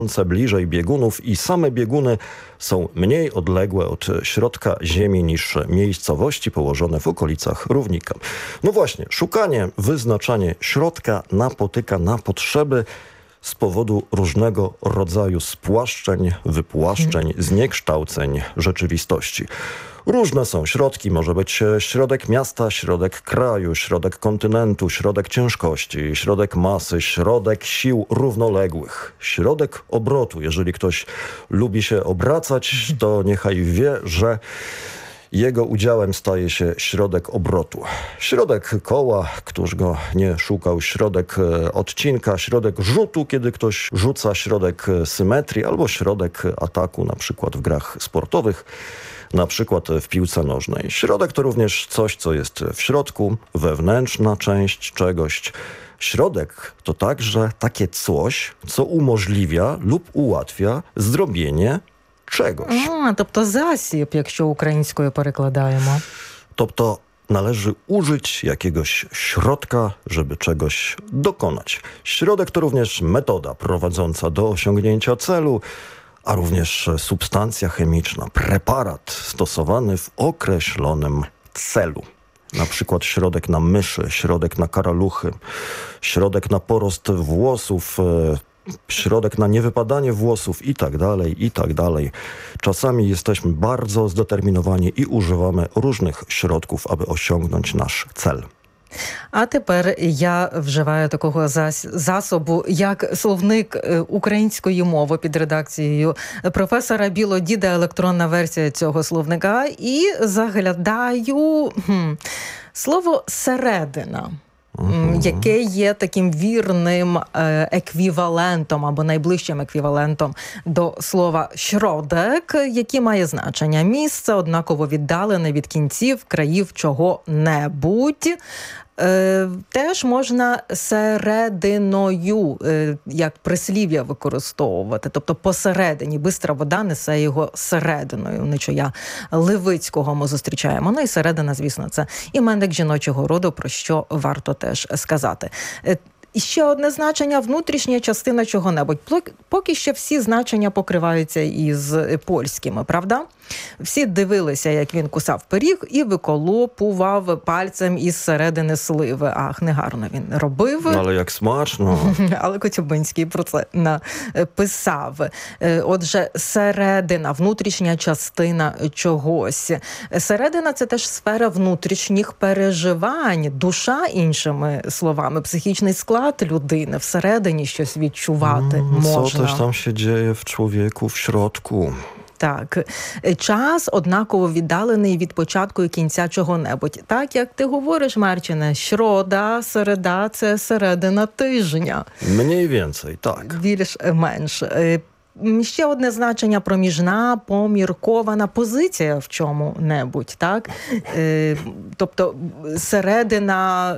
bliżej biegunów i same bieguny są mniej odległe od środka Ziemi niż miejscowości położone w okolicach równika. No właśnie, szukanie, wyznaczanie środka napotyka na potrzeby z powodu różnego rodzaju spłaszczeń, wypłaszczeń, zniekształceń rzeczywistości. Różne są środki, może być środek miasta, środek kraju, środek kontynentu, środek ciężkości, środek masy, środek sił równoległych, środek obrotu. Jeżeli ktoś lubi się obracać, to niechaj wie, że jego udziałem staje się środek obrotu. Środek koła, któż go nie szukał, środek odcinka, środek rzutu, kiedy ktoś rzuca, środek symetrii albo środek ataku, na przykład w grach sportowych, na przykład w piłce nożnej. Środek to również coś, co jest w środku, wewnętrzna część czegoś. Środek to także takie coś, co umożliwia lub ułatwia zrobienie czegoś. Тобто засіб, якщо українською перекладаємо. Тобто należy użyć jakiegoś środka, żeby czegoś dokonać. Środek to również metoda prowadząca do osiągnięcia celu, a również substancja chemiczna, preparat stosowany w określonym celu. Na przykład środek na myszy, środek na karaluchy, środek na porost włosów, środek na niewypadanie włosów i tak dalej, i tak dalej. Czasami jesteśmy bardzo zdeterminowani i używamy różnych środków, aby osiągnąć nasz cel. А тепер я вживаю такого засобу, як словник української мови під редакцією професора Білодіда, електронна версія цього словника, і заглядаю слово «середина», яке є таким вірним еквівалентом або найближчим еквівалентом до слова «шродек», яке має значення місце, однаково віддалене від кінців, країв чого-небудь. Теж можна серединою, як прислів'я використовувати, тобто посередині. Бистра вода несе його серединою. Нечая Левицького ми зустрічаємо. Ну і середина, звісно, це іменник жіночого роду, про що варто теж сказати. І ще одне значення – внутрішня частина чого-небудь. Поки що всі значення покриваються із польськими, правда? Всі дивилися, як він кусав пиріг і виколопував пальцем із середини сливи. Ах, негарно він робив. Але як смачно. Але Коцюбинський про це написав. Отже, середина, внутрішня частина чогось. Середина – це теж сфера внутрішніх переживань. Душа, іншими словами, психічний склад людини. Всередині щось відчувати можна. Co też tam się dzieje w człowieku w środku? Так. Час однаково віддалений від початку і кінця чого-небудь. Так, як ти говориш, Марчине, środa, середа – це середина тижня. Mniej więcej, tak. Більш-менш. Ще одне значення – проміжна, поміркована позиція в чому-небудь, так? Тобто середина...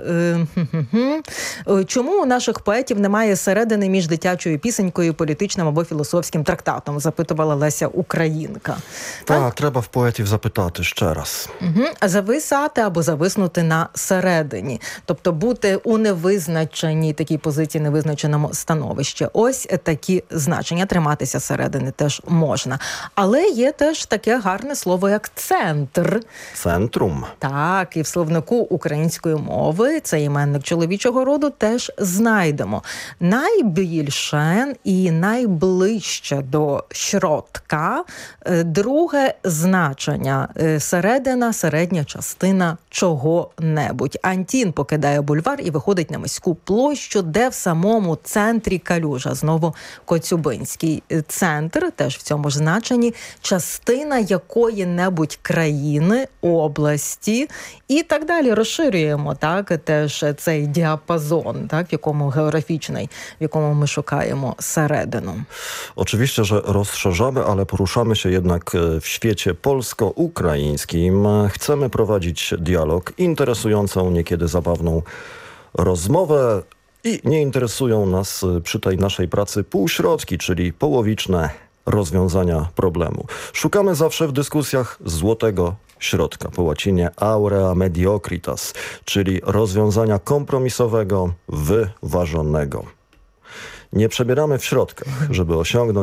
Чому у наших поетів немає середини між дитячою пісенькою, політичним або філософським трактатом? Запитувала Леся Українка. Так, треба в поетів запитати ще раз. Зависати або зависнути на середині. Тобто бути у невизначеній такій позиції, невизначеному становищі. Ось такі значення. Триматися середини теж можна. Але є теж таке гарне слово, як центр. Центрум. Так, і в словнику української мови, це іменник чоловічого роду, теж знайдемо. Найбільше і найближче до środka, друге значення – середина, середня частина чого-небудь. Антін покидає бульвар і виходить на міську площу, де в самому центрі калюжа. Знову Коцюбинський. Центр, теж в цьому ж значенні, частина якої-небудь країни, області і так далі. Розширюємо, так, теж цей діапазон, так, в якому географічний, в якому ми szukamy середину. Oczywiście, że rozszerzamy, ale poruszamy się jednak w świecie polsko-ukraińskim. Chcemy prowadzić dialog, interesującą, niekiedy zabawną rozmowę. I nie interesują nas przy tej naszej pracy półśrodki, czyli połowiczne rozwiązania problemu. Szukamy zawsze w dyskusjach złotego środka, po łacinie aurea mediocritas, czyli rozwiązania kompromisowego, wyważonego. Nie przebieramy w środkach, żeby osiągnąć